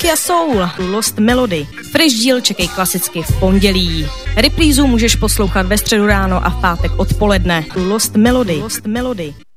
Nokia Soul, Lost Melody. Fresh díl čekej klasicky v pondělí. Reprízu můžeš poslouchat ve středu ráno a v pátek odpoledne. Lost Melody.